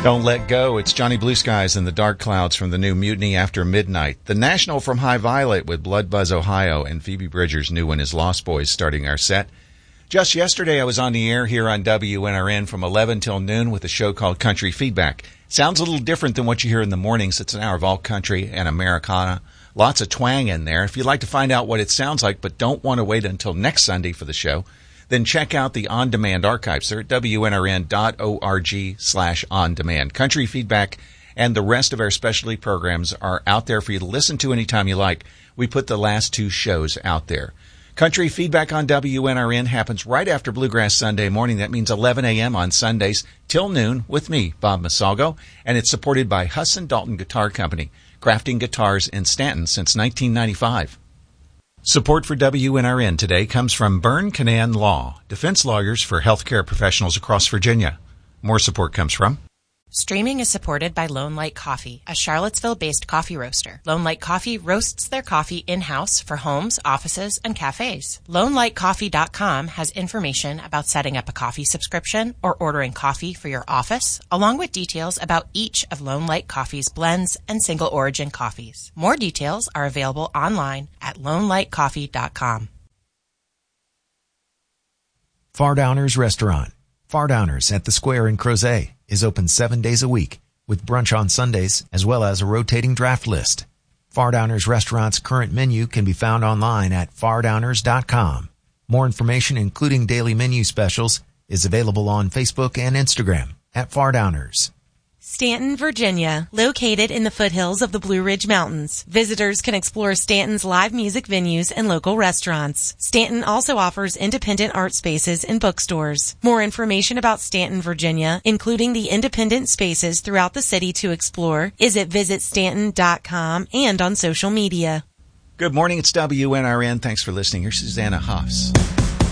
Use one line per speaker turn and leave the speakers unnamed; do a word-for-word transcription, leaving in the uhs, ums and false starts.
Don't let go. It's Johnny Blue Skies and the Dark Clouds from the new Mutiny After Midnight. The National from High Violet with Blood Buzz Ohio, and Phoebe Bridgers' new one is Lost Boys starting our set. Just yesterday I was on the air here on W N R N from eleven till noon with a show called Country Feedback. Sounds a little different than what you hear in the mornings. It's an hour of all country and Americana. Lots of twang in there. If you'd like to find out what it sounds like but don't want to wait until next Sunday for the show, then check out the on-demand archives. They're at W N R N dot org slash on-demand. Country Feedback and the rest of our specialty programs are out there for you to listen to anytime you like. We put the last two shows out there. Country Feedback on W N R N happens right after Bluegrass Sunday morning. That means eleven a.m. on Sundays till noon with me, Bob Masalgo, and it's supported by Husson Dalton Guitar Company, crafting guitars in Stanton since nineteen ninety-five. Support for W N R N today comes from Byrne Canaan Law, defense lawyers for healthcare professionals across Virginia. More support comes from
Streaming is supported by Lone Light Coffee, a Charlottesville-based coffee roaster. Lone Light Coffee roasts their coffee in-house for homes, offices, and cafes. Lone Light Coffee dot com has information about setting up a coffee subscription or ordering coffee for your office, along with details about each of Lone Light Coffee's blends and single-origin coffees. More details are available online at Lone Light Coffee dot com.
Fardowners Restaurant. Fardowners at the Square in Crozet is open seven days a week with brunch on Sundays as well as a rotating draft list. Fardowners Restaurant's current menu can be found online at fardowners dot com. More information, including daily menu specials, is available on Facebook and Instagram at Fardowners.
Stanton, Virginia, located in the foothills of the Blue Ridge Mountains. Visitors can explore Stanton's live music venues and local restaurants. Stanton also offers independent art spaces and bookstores. More information about Stanton, Virginia, including the independent spaces throughout the city to explore, is at visit stanton dot com and on social media.
Good morning. It's W N R N. Thanks for listening. Here's Susanna Hoffs.